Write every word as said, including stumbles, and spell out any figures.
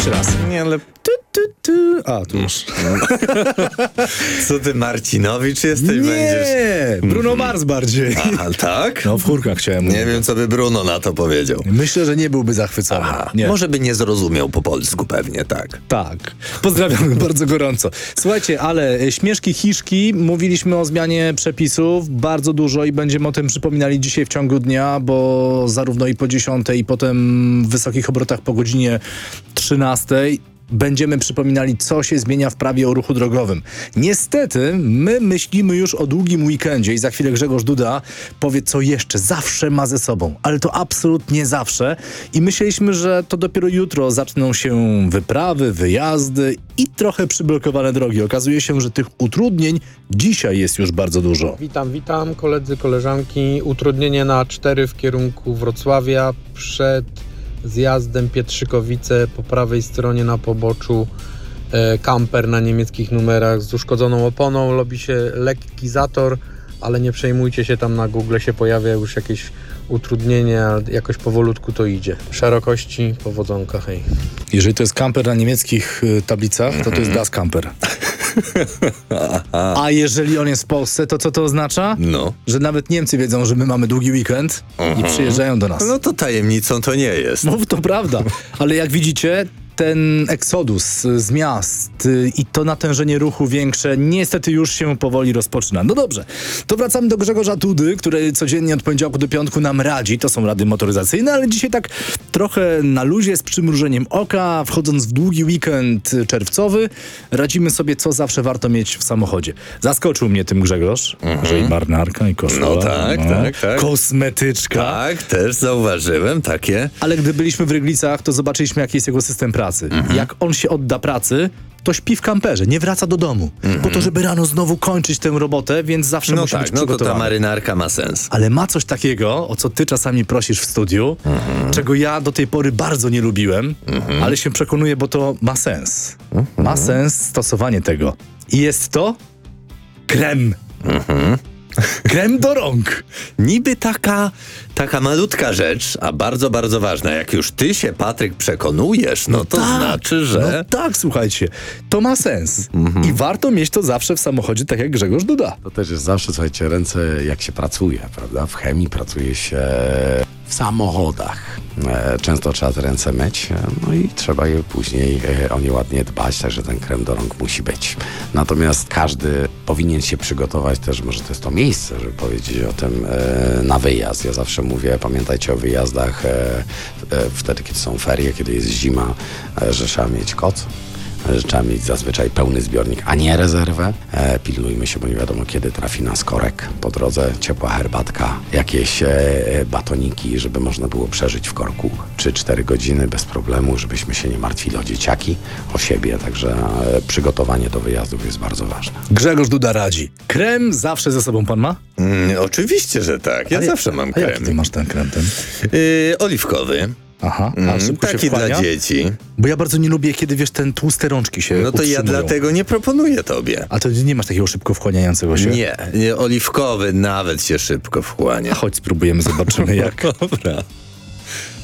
jeszcze raz. Nie, ale... Tu, tu, tu. A, tu już. Co ty, Marcinowicz jesteś? Nie, Będziesz... Bruno Mars bardziej. Aha, tak? No w chórkach chciałem Nie mówić. wiem, co by Bruno na to powiedział. Myślę, że nie byłby zachwycony. Aha, Nie. może by nie zrozumiał po polsku pewnie, tak. Tak. Pozdrawiam bardzo gorąco. Słuchajcie, ale e, śmieszki, hiszki, mówiliśmy o zmianie przepisów bardzo dużo i będziemy o tym przypominali dzisiaj w ciągu dnia, bo zarówno i po dziesiątej, i potem w wysokich obrotach po godzinie trzynastej będziemy przypominali, co się zmienia w prawie o ruchu drogowym. Niestety, my myślimy już o długim weekendzie i za chwilę Grzegorz Duda powie, co jeszcze zawsze ma ze sobą. Ale to absolutnie zawsze. I myśleliśmy, że to dopiero jutro zaczną się wyprawy, wyjazdy i trochę przyblokowane drogi. Okazuje się, że tych utrudnień dzisiaj jest już bardzo dużo. Witam, witam koledzy, koleżanki. Utrudnienie na A cztery w kierunku Wrocławia przed zjazdem Pietrzykowice, po prawej stronie na poboczu e, kamper na niemieckich numerach z uszkodzoną oponą. Robi się lekki zator, ale nie przejmujcie się, tam na Google się pojawia już jakieś utrudnienie, ale jakoś powolutku to idzie. Szerokości, powodzonka, hej. Jeżeli to jest kamper na niemieckich y, tablicach, to to jest Das Camper. A jeżeli on jest w Polsce, to co to oznacza? No. Że nawet Niemcy wiedzą, że my mamy długi weekend i przyjeżdżają do nas. No to tajemnicą to nie jest. No to prawda, ale jak widzicie, ten eksodus z miast y, i to natężenie ruchu większe niestety już się powoli rozpoczyna. No dobrze, to wracamy do Grzegorza Dudy, który codziennie od poniedziałku do piątku nam radzi. To są rady motoryzacyjne, ale dzisiaj tak trochę na luzie, z przymrużeniem oka, wchodząc w długi weekend czerwcowy, radzimy sobie, co zawsze warto mieć w samochodzie. Zaskoczył mnie tym Grzegorz, mhm. że i marynarka, i koszula. No tak, no. tak, tak. Kosmetyczka. Tak, też zauważyłem takie. Ale gdy byliśmy w Ryglicach, to zobaczyliśmy, jaki jest jego system pracy. Mhm. Jak on się odda pracy, to śpi w kamperze, nie wraca do domu. Mhm. Po to, żeby rano znowu kończyć tę robotę, więc zawsze no musi tak, być no to przygotowany. ta marynarka ma sens. Ale ma coś takiego, o co ty czasami prosisz w studiu, mhm. czego ja do tej pory bardzo nie lubiłem, mhm. ale się przekonuję, bo to ma sens. Mhm. Ma sens stosowanie tego. I jest to krem. Mhm. Krem do rąk. Niby taka, taka malutka rzecz, a bardzo, bardzo ważna. Jak już ty się, Patryk, przekonujesz, no, no to tak, znaczy, że... No tak, słuchajcie, to ma sens. Mhm. I warto mieć to zawsze w samochodzie, tak jak Grzegorz Duda. To też jest zawsze, słuchajcie, ręce jak się pracuje, prawda? W chemii pracuje się w samochodach. Często trzeba te ręce myć, no i trzeba je później o nie ładnie dbać, także ten krem do rąk musi być. Natomiast każdy powinien się przygotować też, może to jest to miejsce, żeby powiedzieć o tym na wyjazd. Ja zawsze mówię, pamiętajcie o wyjazdach wtedy, kiedy są ferie, kiedy jest zima, że trzeba mieć koc. Że trzeba mieć zazwyczaj pełny zbiornik, a nie rezerwę. E, pilnujmy się, bo nie wiadomo, kiedy trafi nas korek. Po drodze ciepła herbatka, jakieś e, batoniki, żeby można było przeżyć w korku trzy cztery godziny bez problemu, żebyśmy się nie martwili o dzieciaki, o siebie. Także e, przygotowanie do wyjazdów jest bardzo ważne. Grzegorz Duda radzi. Krem zawsze ze sobą pan ma? Mm, oczywiście, że tak. Ja a zawsze jak, mam a krem. jaki ty masz ten krem? Ten? Yy, oliwkowy. Aha, a szybko Taki się wchłania? dla dzieci. Bo ja bardzo nie lubię, kiedy wiesz, ten tłuste rączki się No to utrzymują. ja dlatego nie proponuję tobie. A to nie masz takiego szybko wchłaniającego się? Nie, nie, oliwkowy nawet się szybko wchłania. A chodź spróbujemy, zobaczymy jak. Dobra.